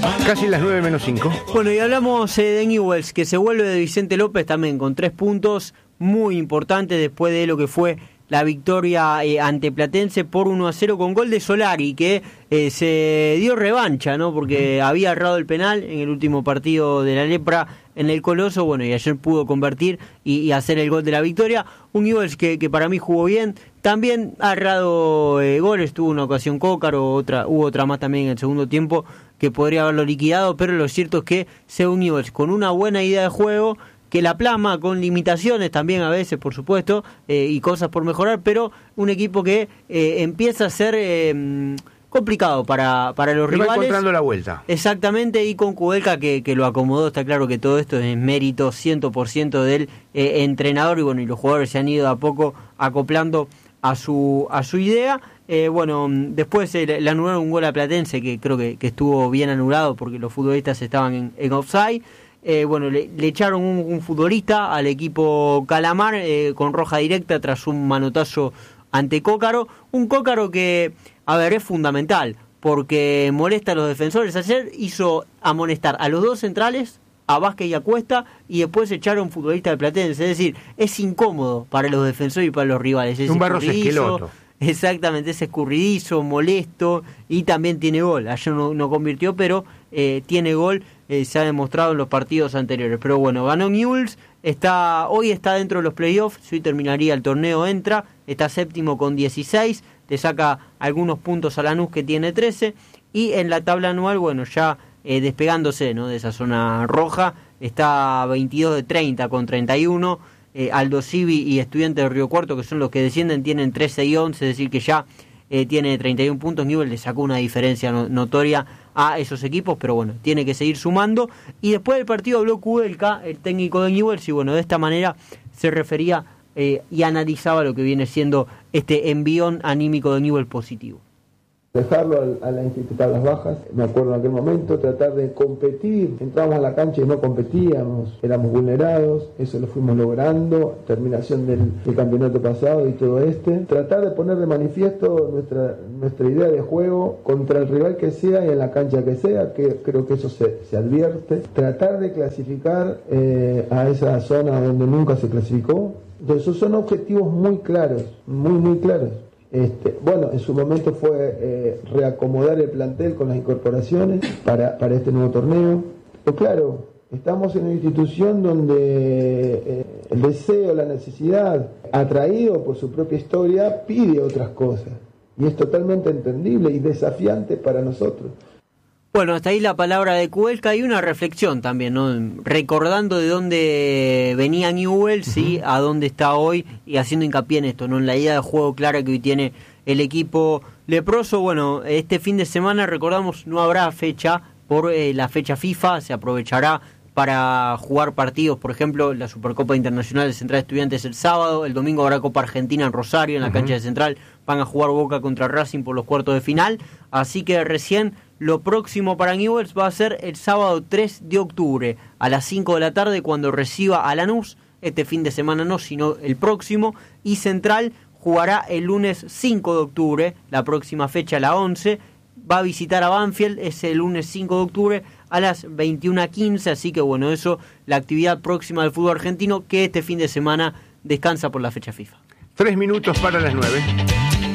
Casi las 9:05. Bueno, y hablamos de Newell's, que se vuelve de Vicente López también con 3 puntos muy importantes después de lo que fue la victoria ante Platense por 1-0 con gol de Solari, que se dio revancha, ¿no? Porque había errado el penal en el último partido de la Lepra en el Coloso, bueno, y ayer pudo convertir y hacer el gol de la victoria. Un Newell's que para mí jugó bien, también ha errado goles, tuvo una ocasión Cócaro, hubo otra más también en el segundo tiempo que podría haberlo liquidado, pero lo cierto es que sea un Newell's con una buena idea de juego, que la plasma con limitaciones también a veces, por supuesto, y cosas por mejorar, pero un equipo que empieza a ser complicado para los rivales. Va encontrando la vuelta. Exactamente, y con Kudelka que lo acomodó. Está claro que todo esto es mérito 100% del entrenador, y bueno, y los jugadores se han ido a poco acoplando a su idea. Después le anularon un gol a Platense, que creo que estuvo bien anulado porque los futbolistas estaban en offside. Le echaron un futbolista al equipo Calamar con roja directa tras un manotazo ante Cócaro. Un Cócaro que, es fundamental porque molesta a los defensores. Ayer hizo amonestar a los 2 centrales, a Vázquez y a Cuesta, y después echaron futbolista de Platense. Es decir, es incómodo para los defensores y para los rivales. Es un Barros Esqueloto. Exactamente, es escurridizo, molesto, y también tiene gol. Ayer no convirtió, pero tiene gol. Se ha demostrado en los partidos anteriores. Pero bueno, ganó Newell's, hoy está dentro de los playoffs. Si hoy terminaría el torneo, está séptimo con 16, te saca algunos puntos a Lanús, que tiene 13, y en la tabla anual, ya despegándose, ¿no?, de esa zona roja, está 22 de 30 con 31. Aldo Civi y Estudiantes de Río Cuarto, que son los que descienden, tienen 13 y 11, es decir que ya tiene 31 puntos. Newell's le sacó una diferencia notoria a esos equipos, pero bueno, tiene que seguir sumando. Y después del partido habló Kudelka, el técnico de Newell's, y de esta manera se refería y analizaba lo que viene siendo este envión anímico de Newell's positivo. Dejarlo a la tablas bajas, me acuerdo en aquel momento, tratar de competir. Entramos a la cancha y no competíamos, éramos vulnerados, eso lo fuimos logrando, terminación del campeonato pasado y todo tratar de poner de manifiesto nuestra idea de juego contra el rival que sea y en la cancha que sea, que creo que eso se advierte, tratar de clasificar a esa zona donde nunca se clasificó. Entonces son objetivos muy claros, muy claros. En su momento fue reacomodar el plantel con las incorporaciones para este nuevo torneo. Pero claro, estamos en una institución donde el deseo, la necesidad, atraído por su propia historia, pide otras cosas. Y es totalmente entendible y desafiante para nosotros. Bueno, hasta ahí la palabra de Kudelka y una reflexión también, ¿no? Recordando de dónde venía Newell's, ¿sí? A dónde está hoy, y haciendo hincapié en esto, ¿no? En la idea de juego clara que hoy tiene el equipo leproso. Bueno, este fin de semana, recordamos, no habrá fecha por la fecha FIFA, se aprovechará para jugar partidos, por ejemplo, la Supercopa Internacional de Central Estudiantes el sábado, el domingo habrá Copa Argentina en Rosario, en la cancha de Central, van a jugar Boca contra Racing por los cuartos de final, así que recién lo próximo para Newell's va a ser el sábado 3 de octubre, a las 5 de la tarde, cuando reciba a Lanús. Este fin de semana no, sino el próximo. Y Central jugará el lunes 5 de octubre, la próxima fecha, la 11. Va a visitar a Banfield, es el lunes 5 de octubre a las 21:15. Así que eso, la actividad próxima del fútbol argentino, que este fin de semana descansa por la fecha FIFA. 3 minutos para las 9.